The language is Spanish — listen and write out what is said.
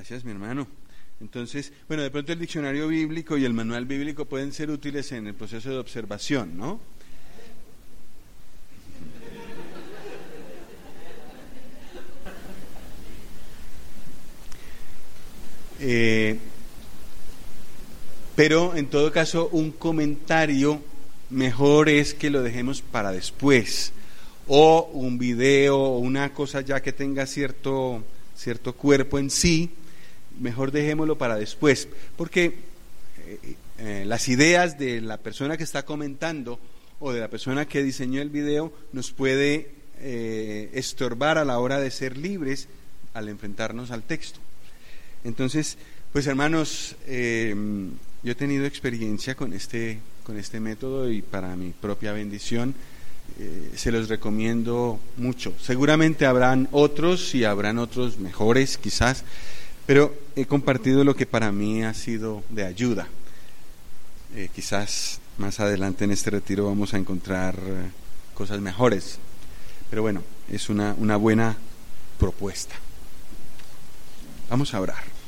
Gracias, mi hermano. Entonces, bueno, de pronto el diccionario bíblico y el manual bíblico pueden ser útiles en el proceso de observación, ¿no? Pero en todo caso, un comentario mejor es que lo dejemos para después, o un video o una cosa ya que tenga cierto cuerpo en sí, mejor dejémoslo para después, porque las ideas de la persona que está comentando o de la persona que diseñó el video nos puede estorbar a la hora de ser libres al enfrentarnos al texto. Entonces, pues hermanos, yo he tenido experiencia con este método y para mi propia bendición se los recomiendo mucho. Seguramente habrán otros y habrán otros mejores quizás, pero he compartido lo que para mí ha sido de ayuda. Quizás más adelante en este retiro vamos a encontrar cosas mejores, pero bueno, es una buena propuesta. Vamos a orar.